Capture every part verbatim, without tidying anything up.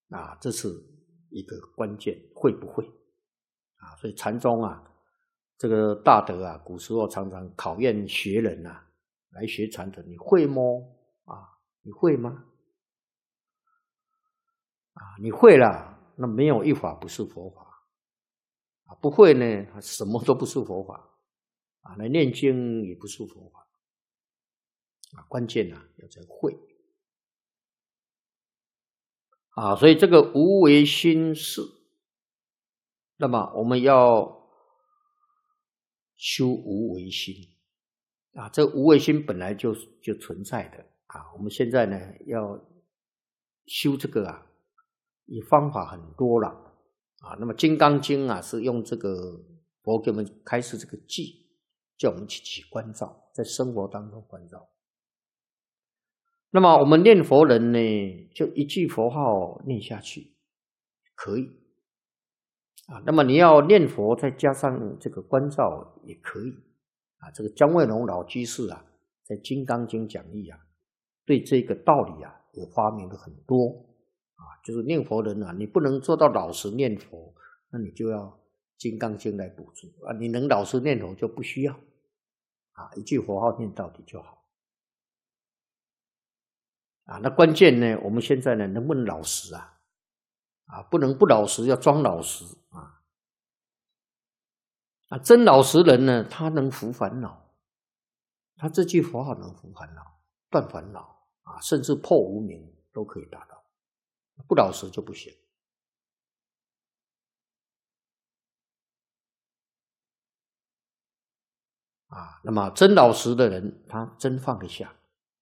啊，这是一个关键，会不会啊？所以禅宗啊，这个大德啊，古时候常常考验学人啊，来学禅的，你会吗？啊，你会吗？啊，你会了，那没有一法不是佛法啊，不会呢，什么都不是佛法啊，来念经也不是佛法啊，关键啊要在会啊，所以这个无为心事，那么我们要修无为心啊，这无为心本来就就存在的啊，我们现在呢要修这个啊，也方法很多了啊。那么《金刚经》啊是用这个佛给我们开示这个偈，叫我们去起关照，在生活当中关照。那么我们念佛人呢，就一句佛号念下去，可以啊。那么你要念佛，再加上这个关照也可以啊。这个姜惠龙老居士啊，在《金刚经》讲义啊，对这个道理啊，也发明了很多啊。就是念佛人啊，你不能做到老实念佛，那你就要《金刚经》来补助啊。你能老实念佛就不需要啊，一句佛号念到底就好。啊，那关键呢，我们现在呢，能不能老实啊？啊，不能不老实，要装老实啊！啊，真老实人呢，他能伏烦恼，他这句佛号能伏烦恼、断烦恼啊，甚至破无明都可以达到。不老实就不行啊。那么真老实的人，他真放得下。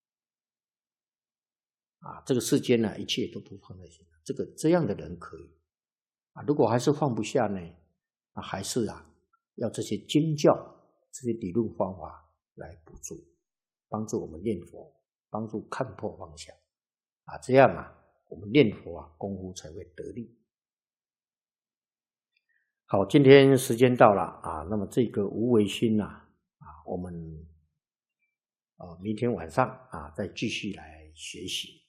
啊，这个世间呢，一切都不放在心上，这个这样的人可以啊。如果还是放不下呢，那还是啊，要这些经教、这些理论方法来补助，帮助我们念佛，帮助看破妄想啊，这样啊，我们念佛啊，功夫才会得力。好，今天时间到了啊，那么这个无为心呐，啊，我们啊明天晚上啊再继续来学习。